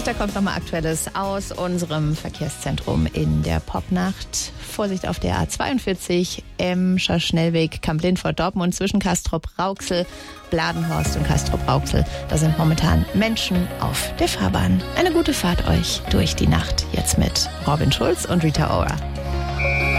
8.30 Uhr, da kommt nochmal Aktuelles aus unserem Verkehrszentrum in der Popnacht. Vorsicht auf der A42, Emscher Schnellweg, Kamp-Lindfort, Dortmund zwischen Castrop-Rauxel, Bladenhorst und Castrop-Rauxel. Da sind momentan Menschen auf der Fahrbahn. Eine gute Fahrt euch durch die Nacht. Jetzt mit Robin Schulz und Rita Ora.